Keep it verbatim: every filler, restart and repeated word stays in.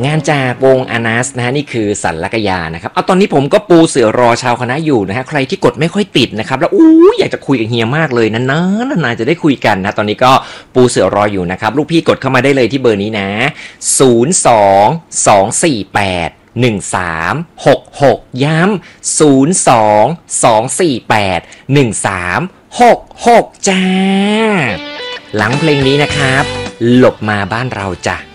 งานจากวงอานัสนะฮะนี่คือสันลักยานะครับเอาตอนนี้ผมก็ปูเสือรอชาวคณะอยู่นะฮะใครที่กดไม่ค่อยติดนะครับแล้วอู้อยากจะคุยกับเฮียมากเลยนานๆนานๆจะได้คุยกันนะตอนนี้ก็ปูเสือรออยู่นะครับลูกพี่กดเข้ามาได้เลยที่เบอร์นี้นะศูนย์ สอง สอง สี่ แปด หนึ่ง สาม หก หกย้ำศูนย์ สอง สอง สี่ แปด หนึ่ง สาม หก หกจ้าหลังเพลงนี้นะครับหลบมาบ้านเราจ้ะ